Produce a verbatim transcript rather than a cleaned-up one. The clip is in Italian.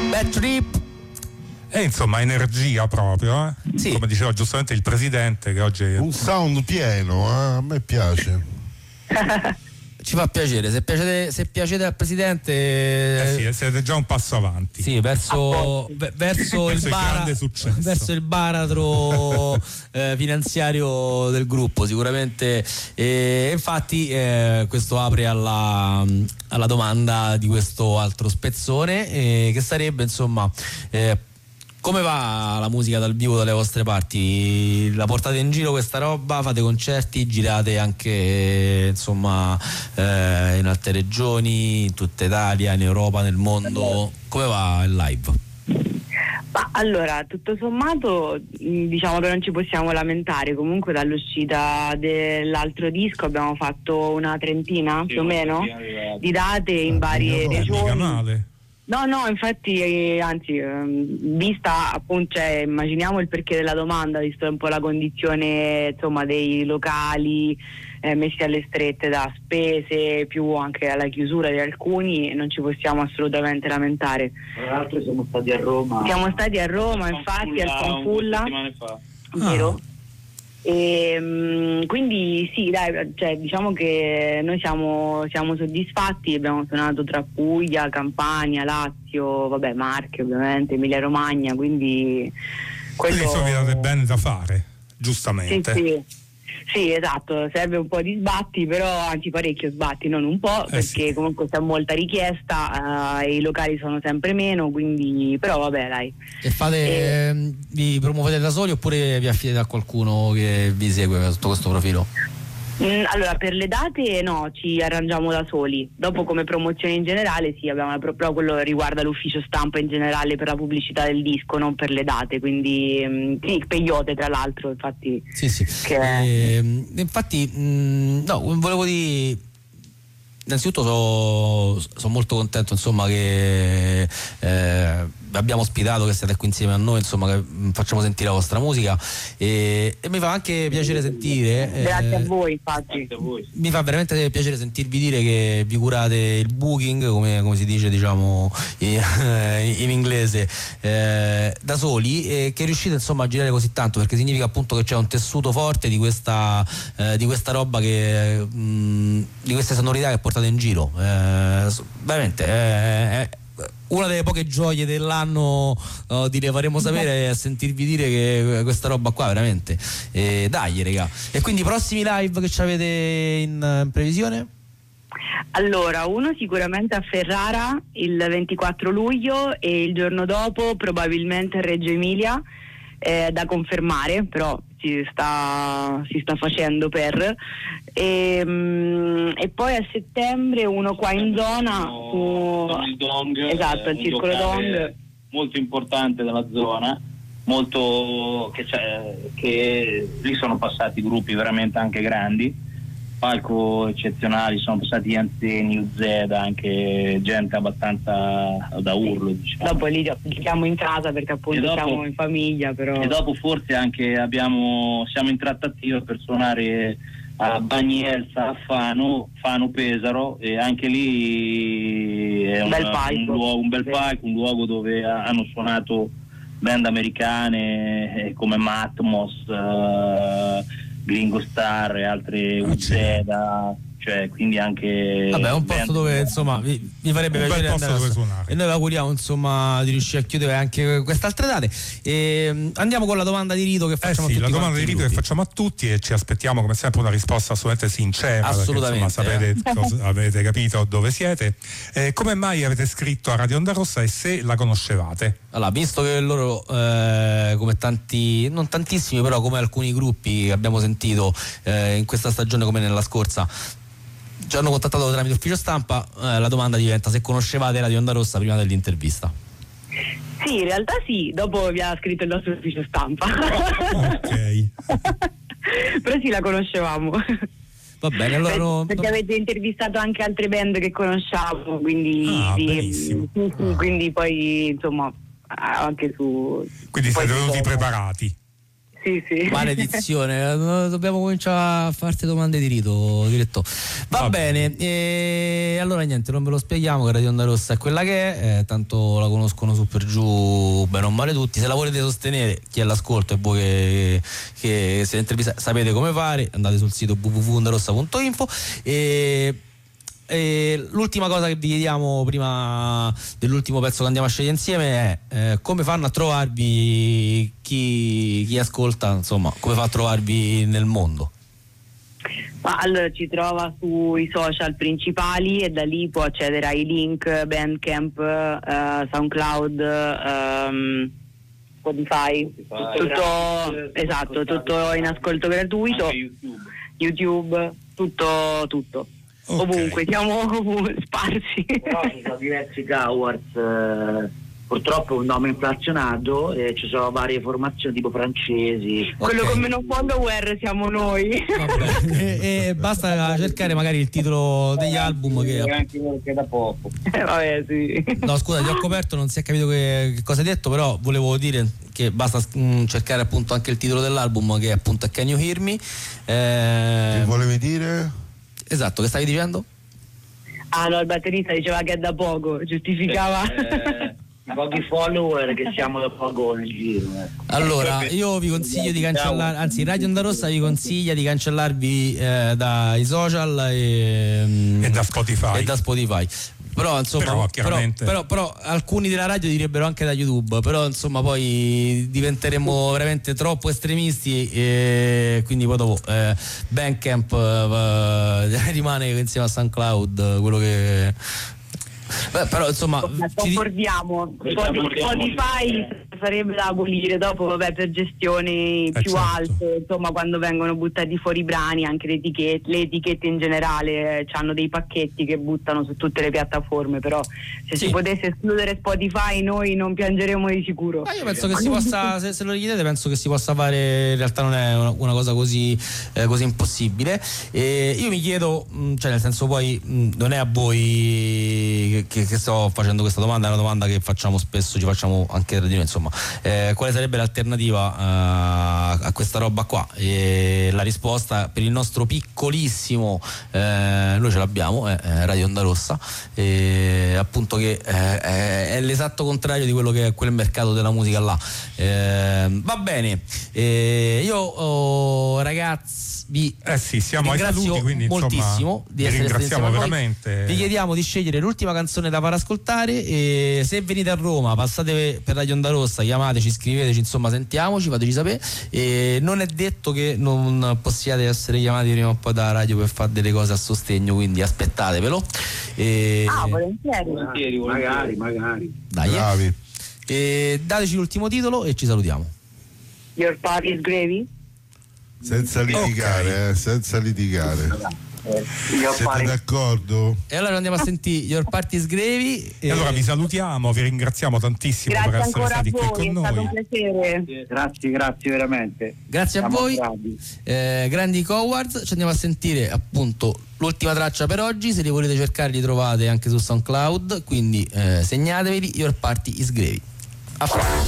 Bad Trip. E insomma energia proprio, eh? Sì. Come diceva giustamente il presidente che oggi un sound pieno, eh? A me piace. Ci fa piacere, se piacete, se piacete al presidente, eh sì, siete già un passo avanti. Sì, verso, v- verso, il, bara, verso il baratro eh, finanziario del gruppo, sicuramente. E infatti eh, questo apre alla, alla domanda di questo altro spezzone, eh, che sarebbe insomma. Eh, Come va la musica dal vivo dalle vostre parti? La portate in giro questa roba? Fate concerti? Girate anche insomma eh, in altre regioni, in tutta Italia, in Europa, nel mondo? Come va il live? Ma allora, tutto sommato diciamo che non ci possiamo lamentare. Comunque dall'uscita dell'altro disco abbiamo fatto una trentina sì, più o meno di date in varie no, regioni. Mica male. No, no, infatti, eh, anzi, ehm, vista appunto, cioè, immaginiamo il perché della domanda, visto un po' la condizione insomma dei locali eh, messi alle strette da spese, più anche alla chiusura di alcuni, non ci possiamo assolutamente lamentare. Tra l'altro siamo stati a Roma. Siamo stati a Roma, al infatti, al Fanfulla. Settimane fa. Vero? Ah. E, mh, quindi sì, dai, cioè, diciamo che noi siamo, siamo soddisfatti. Abbiamo suonato tra Puglia, Campania, Lazio, vabbè, Marche ovviamente, Emilia Romagna, quindi quello... Quindi insomma vi date bene da fare, giustamente. Sì, sì. Sì, esatto, serve un po' di sbatti, però anzi parecchio sbatti, non un po', eh perché sì. comunque c'è molta richiesta, eh, i locali sono sempre meno, quindi però vabbè dai. E fate, e... vi promuovete da soli oppure vi affidate a qualcuno che vi segue sotto questo profilo? Mm, allora, per le date no, ci arrangiamo da soli. Dopo come promozione in generale sì, abbiamo però quello riguarda l'ufficio stampa in generale per la pubblicità del disco, non per le date, quindi mm, sì, Peyote tra l'altro, infatti. Sì, sì. Che... Eh, infatti, mh, no, volevo dire. Innanzitutto sono so molto contento insomma che eh, abbiamo ospitato, che siete qui insieme a noi, insomma che facciamo sentire la vostra musica e, e mi fa anche piacere sentire eh, grazie a voi infatti a voi. Mi fa veramente piacere sentirvi dire che vi curate il booking, come, come si dice diciamo in, in inglese, eh, da soli, e che riuscite insomma a girare così tanto, perché significa appunto che c'è un tessuto forte di questa, eh, di questa roba che mh, di queste sonorità che portate in giro, eh, veramente è, è una delle poche gioie dell'anno, uh, di ne faremo sapere, a sentirvi dire che questa roba qua veramente eh, dai raga. E quindi prossimi live che ci avete in, in previsione? Allora, uno sicuramente a Ferrara il ventiquattro luglio e il giorno dopo probabilmente a Reggio Emilia, eh, da confermare, però si sta, si sta facendo per e, um, e poi a settembre uno qua in zona su, il Dong, esatto, eh, il circolo Dong, molto importante della zona, molto che, c'è, che lì sono passati gruppi veramente anche grandi, palco eccezionali, sono passati Anzeni, U Z, anche gente abbastanza da urlo, diciamo. Dopo lì giochiamo in casa perché appunto dopo, siamo in famiglia, però. E dopo forse anche abbiamo siamo in trattativa per suonare a Bagnelsa, a Fano, Fano Pesaro, e anche lì è un, bel un, luogo, un bel palco, un luogo dove hanno suonato band americane come Matmos, uh, Gringo Star e altre U Z, cioè quindi anche vabbè è un posto dove insomma vi, vi farebbe un piacere andare dove a suonare, e noi vi auguriamo insomma di riuscire a chiudere anche quest'altre date. E andiamo con la domanda di rito che facciamo eh sì, a tutti la domanda di rito che facciamo a tutti, e ci aspettiamo come sempre una risposta assolutamente sincera, assolutamente, perché, insomma, sapete, cosa, avete capito dove siete. Eh, come mai avete scritto a Radio Onda Rossa e se la conoscevate? Allora, visto che loro eh, come tanti, non tantissimi, però come alcuni gruppi che abbiamo sentito eh, in questa stagione come nella scorsa, ci hanno contattato tramite ufficio stampa, eh, la domanda diventa se conoscevate Radio Onda Rossa prima dell'intervista. Sì, in realtà sì, dopo vi ha scritto il nostro ufficio stampa. Ok. Però sì, la conoscevamo. Va bene, allora per, no, perché no. avete intervistato anche altre band che conosciamo, quindi ah, sì, benissimo. sì, sì, Ah. quindi poi insomma anche su quindi poi siete venuti su- preparati. Sì, sì. Maledizione, dobbiamo cominciare a farti domande di rito, direttore. Va, Va bene, e allora niente, non ve lo spieghiamo che Radio Onda Rossa è quella che è, eh, tanto la conoscono su per giù bene o male tutti. Se la volete sostenere, chi è all'ascolto e voi che, che siete intervistati sapete come fare, andate sul sito w w w punto ondarossa punto info. E E l'ultima cosa che vi chiediamo prima dell'ultimo pezzo che andiamo a scegliere insieme è eh, come fanno a trovarvi chi, chi ascolta, insomma, come fa a trovarvi nel mondo? Ma allora ci trova sui social principali e da lì può accedere ai link Bandcamp, uh, SoundCloud, um, Spotify, Spotify. tutto, esatto, tutto in ascolto gratuito, YouTube. YouTube, tutto, tutto. Okay. Ovunque, siamo sparsi. Però ci sono diversi Cowards, eh, purtroppo è un nome inflazionato e ci sono varie formazioni tipo francesi. Quello Okay. con meno follower siamo noi. Vabbè, e, e basta cercare magari il titolo degli album che... anche perché da poco. Eh, vabbè, sì. No, scusa, ti ho coperto, non si è capito che, che cosa hai detto, però volevo dire che basta mh, cercare appunto anche il titolo dell'album, che appunto è Can You Hear Me? Eh, Che volevi dire? esatto, che stavi dicendo? Ah no, il batterista diceva che è da poco, giustificava. Eh, i pochi follower che siamo da poco nel giro. Ecco. Allora, io vi consiglio di cancellare, anzi Radio Onda Rossa vi consiglia di cancellarvi eh, dai social e, mm, E da Spotify. e da Spotify. Però insomma, Però, chiaramente- però, però, però alcuni della radio direbbero anche da YouTube, però insomma poi diventeremo veramente troppo estremisti e quindi poi dopo eh, Bandcamp eh, rimane insieme a SoundCloud quello che... Beh, però insomma ti di- Concordiamo, Spotify sarebbe da abolire dopo, vabbè, per gestioni Eh, più certo. alte, insomma, quando vengono buttati fuori i brani, anche le etichette, le etichette in generale eh, hanno dei pacchetti che buttano su tutte le piattaforme, però se Sì. si potesse escludere Spotify noi non piangeremo di sicuro. Ma io penso che si possa, se, se lo richiedete, penso che si possa fare. In realtà non è una, una cosa così, eh, così impossibile. E io mi chiedo, mh, cioè nel senso, poi mh, non è a voi che, che, che sto facendo questa domanda, è una domanda che facciamo spesso, ci facciamo anche da dire, insomma, eh, quale sarebbe l'alternativa eh, a questa roba qua? E la risposta per il nostro piccolissimo, eh, noi ce l'abbiamo, è, è Radio Onda Rossa, e appunto che eh, è, è l'esatto contrario di quello che è quel mercato della musica là. Eh, va bene, eh, io oh, ragazzi vi Eh sì, siamo ai ringrazio saluti, quindi moltissimo insomma di vi essere stati ringraziamo insieme a noi. veramente. Vi chiediamo di scegliere l'ultima canzone da far ascoltare e se venite a Roma passate per Radio Onda Rossa, chiamateci, scriveteci, insomma sentiamoci, fateci sapere. E non è detto che non possiate essere chiamati prima o poi da radio per fare delle cose a sostegno, quindi aspettatevelo. E... Ah, volentieri. Volentieri, volentieri. Magari, magari. Dai, eh. Bravi. E dateci l'ultimo titolo e ci salutiamo. Your party is gravy? Senza litigare, eh, senza litigare. Eh, io Siete pare- d'accordo? E allora andiamo a sentire Your Party is Gravy. E allora vi salutiamo, vi ringraziamo tantissimo Grazie per essere ancora a stati qui voi, con è stato noi. un piacere. Grazie, grazie veramente. Grazie a Siamo voi, bravi. eh, grandi Cowards. Ci andiamo a sentire appunto l'ultima traccia per oggi. Se li volete cercare li trovate anche su SoundCloud, quindi eh, segnateveli. Your Party is Gravy. A fra.